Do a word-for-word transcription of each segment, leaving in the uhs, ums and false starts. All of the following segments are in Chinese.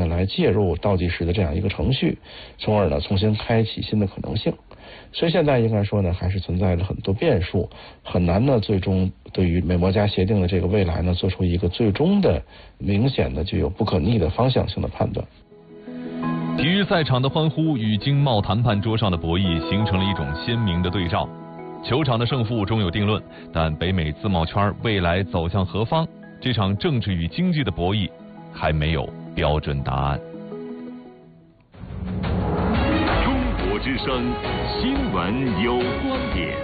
来介入倒计时的这样一个程序，从而呢重新开启新的可能性。所以现在应该说呢，还是存在着很多变数，很难呢最终对于美墨加协定的这个未来呢做出一个最终的明显的具有不可逆的方向性的判断。 体育赛场的欢呼与经贸谈判桌上的博弈形成了一种鲜明的对照。球场的胜负终有定论，但北美自贸圈未来走向何方，这场政治与经济的博弈还没有标准答案。 中国之声，新闻有观点。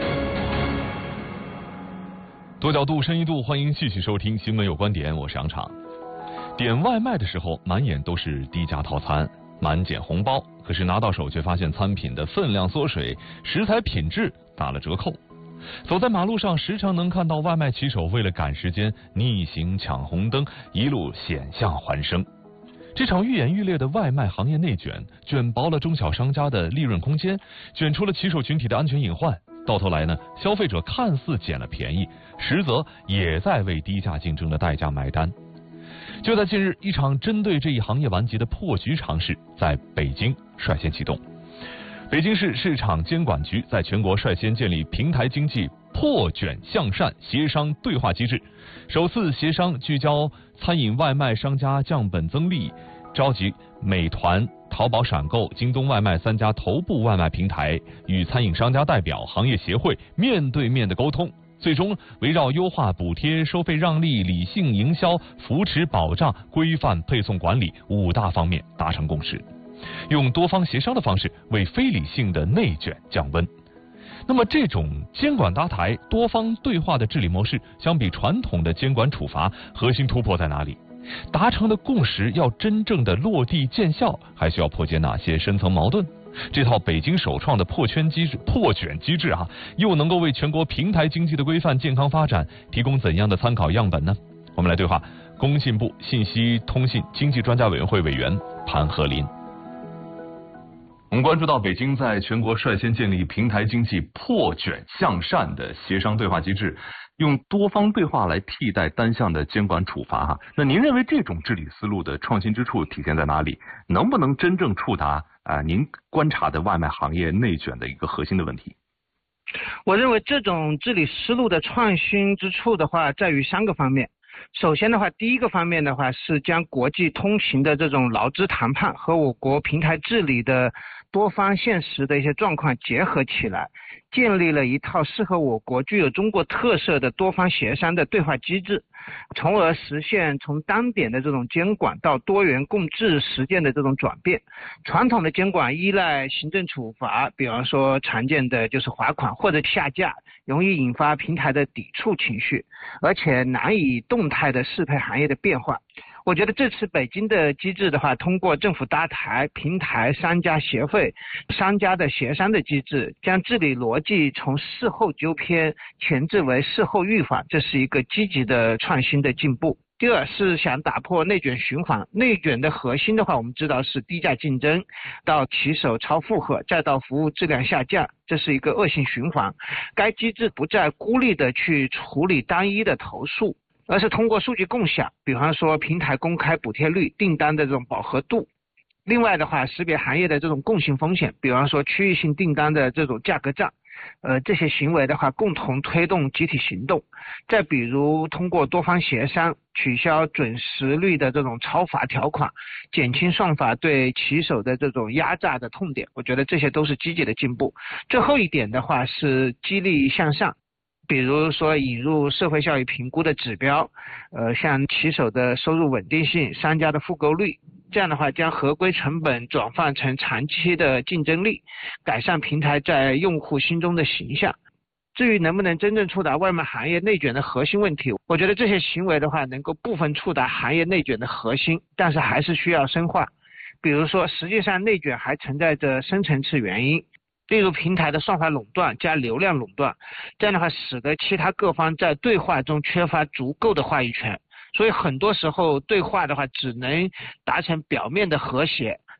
多角度、深一度，欢迎继续收听新闻有观点，我是杨昶。点外卖的时候，满眼都是低价套餐，满减红包，可是拿到手却发现餐品的分量缩水，食材品质打了折扣。走在马路上，时常能看到外卖骑手为了赶时间逆行抢红灯，一路险象环生。这场愈演愈烈的外卖行业内卷，卷薄了中小商家的利润空间，卷出了骑手群体的安全隐患。到头来呢，消费者看似捡了便宜，实则也在为低价竞争的代价买单。就在近日，一场针对这一行业顽疾的破局尝试在北京率先启动。北京市市场监管局在全国率先建立平台经济破卷向善协商对话机制，首次协商聚焦餐饮外卖商家降本增利，召集美团、淘宝闪购、京东外卖三家头部外卖平台与餐饮商家代表、行业协会面对面的沟通，最终围绕优化补贴、收费让利、理性营销、扶持保障、规范配送管理五大方面达成共识，用多方协商的方式为非理性的内卷降温。那么这种监管搭台、多方对话的治理模式，相比传统的监管处罚，核心突破在哪里？达成的共识要真正的落地见效，还需要破解哪些深层矛盾？这套北京首创的破圈机制、破卷机制啊，又能够为全国平台经济的规范健康发展提供怎样的参考样本呢？我们来对话工信部信息通信经济专家委员会委员潘鹤林。我们关注到北京在全国率先建立平台经济破卷向善的协商对话机制，用多方对话来替代单向的监管处罚哈。那您认为这种治理思路的创新之处体现在哪里？能不能真正触达啊、呃、您观察的外卖行业内卷的一个核心的问题？ 我认为这种治理思路的创新之处的话，在于三个方面。首先的话，第一个方面的话是将国际通行的这种劳资谈判和我国平台治理的多方现实的一些状况结合起来，建立了一套适合我国具有中国特色的多方协商的对话机制，从而实现从单点的这种监管到多元共治实践的这种转变。传统的监管依赖行政处罚，比方说常见的就是罚款或者下架，容易引发平台的抵触情绪，而且难以动态的适配行业的变化。我觉得这次北京的机制的话，通过政府搭台、平台、商家协会、商家的协商的机制，将治理逻辑从事后纠偏前置为事后预防，这是一个积极的创新的进步。第二是想打破内卷循环，内卷的核心的话，我们知道是低价竞争，到骑手超负荷，再到服务质量下降，这是一个恶性循环。该机制不再孤立的去处理单一的投诉，而是通过数据共享，比方说平台公开补贴率、订单的这种饱和度。另外的话，识别行业的这种共性风险，比方说区域性订单的这种价格战，呃，这些行为的话，共同推动集体行动。再比如通过多方协商，取消准时率的这种超罚条款，减轻算法对骑手的这种压榨的痛点，我觉得这些都是积极的进步。最后一点的话是激励向上。比如说引入社会效益评估的指标，呃，像骑手的收入稳定性、商家的复购率，这样的话将合规成本转换成长期的竞争力，改善平台在用户心中的形象。至于能不能真正触达外卖行业内卷的核心问题，我觉得这些行为的话能够部分触达行业内卷的核心，但是还是需要深化。比如说，实际上内卷还存在着深层次原因。例如平台的算法垄断加流量垄断，这样的话使得其他各方在对话中缺乏足够的话语权，所以很多时候对话的话只能达成表面的和谐，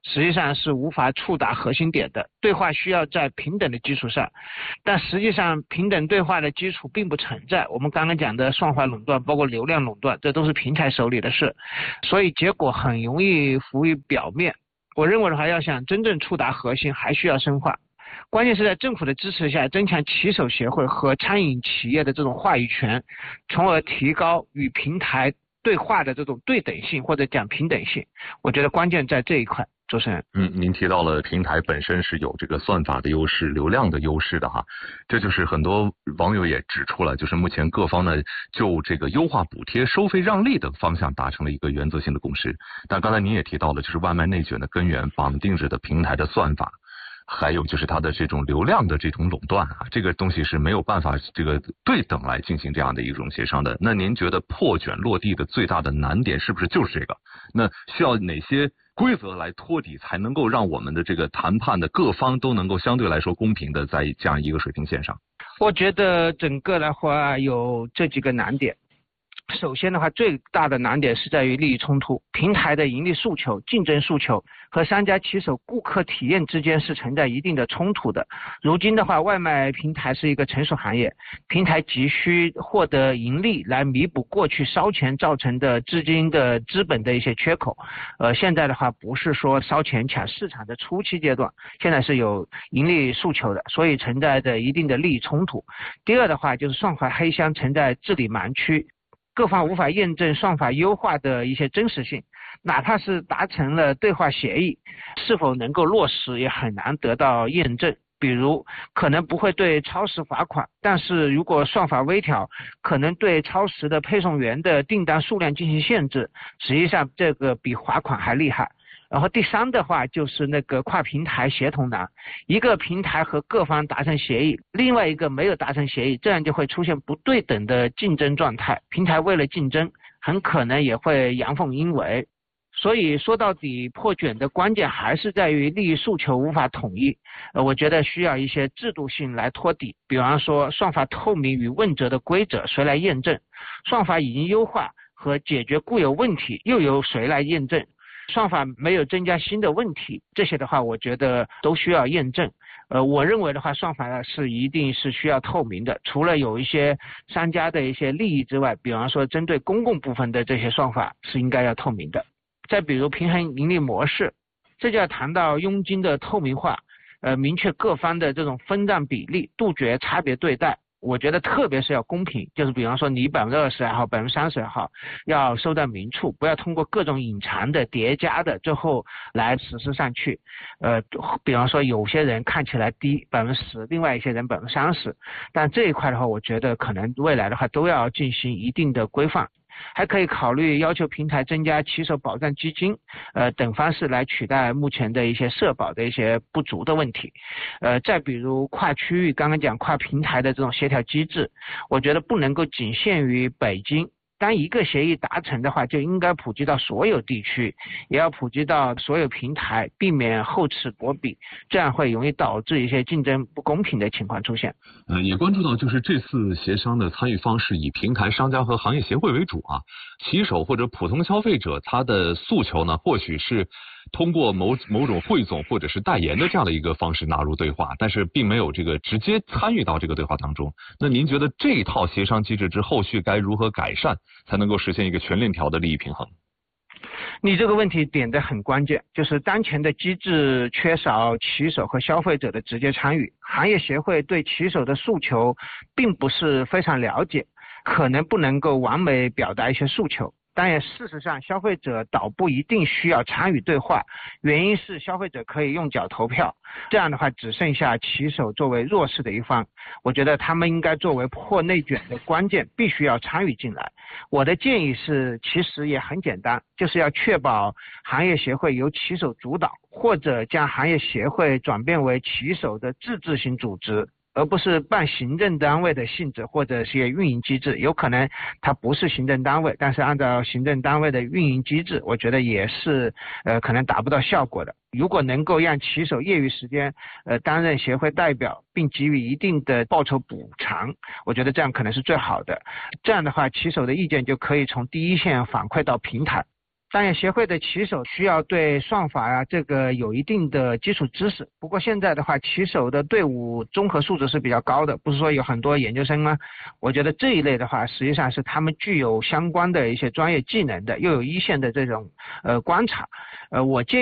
实际上是无法触达核心点的。对话需要在平等的基础上，但实际上平等对话的基础并不存在。我们刚刚讲的算法垄断，包括流量垄断，这都是平台手里的事，所以结果很容易浮于表面。我认为的话，要想真正触达核心，还需要深化。关键是在政府的支持下，增强骑手协会和餐饮企业的这种话语权，从而提高与平台对话的这种对等性，或者讲平等性。我觉得关键在这一块。主持人， 嗯，您提到了平台本身是有这个算法的优势、流量的优势的哈，这就是很多网友也指出了，就是目前各方呢就这个优化补贴、收费让利等方向达成了一个原则性的共识。但刚才您也提到了，就是外卖内卷的根源绑定着的平台的算法。还有就是它的这种流量的这种垄断啊，这个东西是没有办法这个对等来进行这样的一种协商的。那您觉得破卷落地的最大的难点是不是就是这个？那需要哪些规则来托底，才能够让我们的这个谈判的各方都能够相对来说公平的在这样一个水平线上？ 我觉得整个的话有这几个难点。首先的话，最大的难点是在于利益冲突，平台的盈利诉求、竞争诉求和商家骑手顾客体验之间是存在一定的冲突的。如今的话，外卖平台是一个成熟行业，平台急需获得盈利来弥补过去烧钱造成的资金的资本的一些缺口。呃，现在的话不是说烧钱抢市场的初期阶段，现在是有盈利诉求的，所以存在着一定的利益冲突。第二的话，就是算法黑箱存在治理盲区。各方无法验证算法优化的一些真实性，哪怕是达成了对话协议，是否能够落实也很难得到验证。比如可能不会对超时罚款，但是如果算法微调，可能对超时的配送员的订单数量进行限制，实际上这个比罚款还厉害。然后第三的话就是那个跨平台协同难，一个平台和各方达成协议，另外一个没有达成协议，这样就会出现不对等的竞争状态，平台为了竞争很可能也会阳奉阴违。所以说到底，破卷的关键还是在于利益诉求无法统一。呃，我觉得需要一些制度性来托底，比方说算法透明与问责的规则谁来验证，算法已经优化和解决固有问题又由谁来验证，算法没有增加新的问题，这些的话我觉得都需要验证。呃，我认为的话，算法是一定是需要透明的，除了有一些商家的一些利益之外，比方说针对公共部分的这些算法是应该要透明的。再比如平衡盈利模式，这就要谈到佣金的透明化，呃，明确各方的这种分账比例，杜绝差别对待。我觉得特别是要公平，就是比方说你百分之二十也好，百分之三十也好，要收到明处，不要通过各种隐藏的叠加的最后来实施上去。呃，比方说有些人看起来低百分之十，另外一些人百分之三十，但这一块的话，我觉得可能未来的话都要进行一定的规范。还可以考虑要求平台增加骑手保障基金，呃等方式来取代目前的一些社保的一些不足的问题。呃，再比如跨区域，刚刚讲跨平台的这种协调机制，我觉得不能够仅限于北京。当一个协议达成的话，就应该普及到所有地区，也要普及到所有平台，避免厚此薄彼，这样会容易导致一些竞争不公平的情况出现。 呃，也关注到就是这次协商的参与方是以平台商家和行业协会为主啊，骑手或者普通消费者他的诉求呢，或许是通过某某种汇总或者是代言的这样的一个方式纳入对话，但是并没有这个直接参与到这个对话当中。那您觉得这一套协商机制之后续该如何改善，才能够实现一个全链条的利益平衡？ 你这个问题点得很关键，就是当前的机制缺少骑手和消费者的直接参与，行业协会对骑手的诉求并不是非常了解，可能不能够完美表达一些诉求。但也事实上，消费者倒不一定需要参与对话，原因是消费者可以用脚投票，这样的话只剩下骑手作为弱势的一方，我觉得他们应该作为破内卷的关键，必须要参与进来。我的建议是，其实也很简单，就是要确保行业协会由骑手主导，或者将行业协会转变为骑手的自治性组织，而不是办行政单位的性质或者是运营机制。有可能它不是行政单位，但是按照行政单位的运营机制，我觉得也是呃可能达不到效果的。如果能够让骑手业余时间呃担任协会代表，并给予一定的报酬补偿，我觉得这样可能是最好的。这样的话，骑手的意见就可以从第一线反馈到平台。 商业协会的骑手需要对算法啊这个有一定的基础知识，不过现在的话，骑手的队伍综合素质是比较高的，不是说有很多研究生吗？我觉得这一类的话，实际上是他们具有相关的一些专业技能的，又有一线的这种呃观察，呃，我建